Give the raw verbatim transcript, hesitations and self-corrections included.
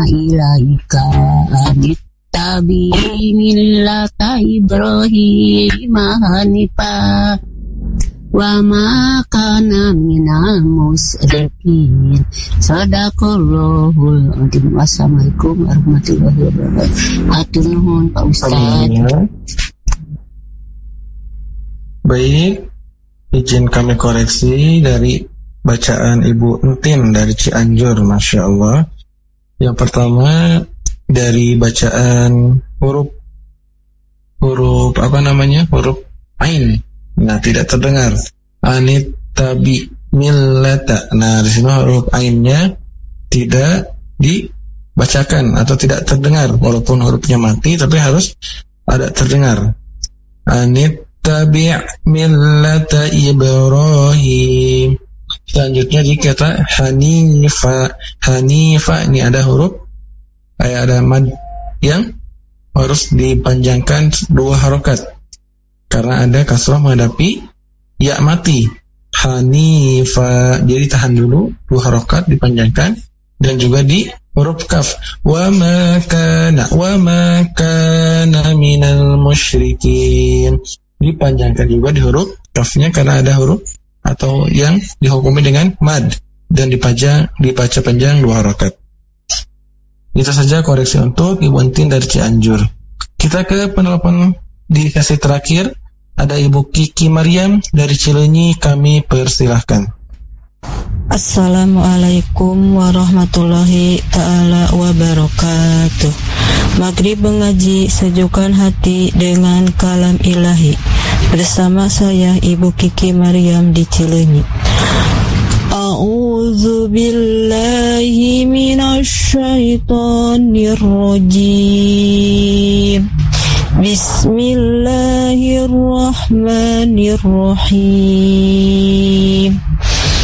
ilaika anittabi millata Ibrahim hanifa wa ma kana minal musyrikin. Sadaqallahul adzim. Wassalamualaikum warahmatullahi wabarakatuh. Hatur nuhun Pak Ustaz. Baik, izin kami koreksi dari bacaan Ibu Entin dari Cianjur, Masya Allah. Yang pertama dari bacaan huruf huruf apa namanya huruf ain. Nah, tidak terdengar. Anit tabi millata. Nah, di sini huruf ainnya tidak dibacakan atau tidak terdengar, walaupun hurufnya mati tapi harus ada terdengar. Anit tabi millata Ibrahim. Selanjutnya dikata hanifa. Hanifa ini ada huruf kayak ada mad yang harus dipanjangkan dua harokat karena ada kasrah menghadapi ya mati. Hanifa, jadi tahan dulu dua harokat dipanjangkan, dan juga di huruf kaf wa ma kana wa ma kana minal musyrikin, dipanjangkan juga di huruf kafnya karena ada huruf atau yang dihukumi dengan mad dan dibaca dibaca panjang dua harokat. Itu saja koreksi untuk Ibu Entin dari Cianjur. Kita ke penelpon di sesi terakhir. Ada Ibu Kiki Maryam dari Cileunyi, kami persilahkan. Assalamualaikum warahmatullahi ta'ala wabarakatuh. Maghrib mengaji, sejukkan hati dengan kalam ilahi. Bersama saya Ibu Kiki Maryam di Cileunyi. A'udzu billahi minasy syaithanir rajim. Bismillahirrahmanirrahim.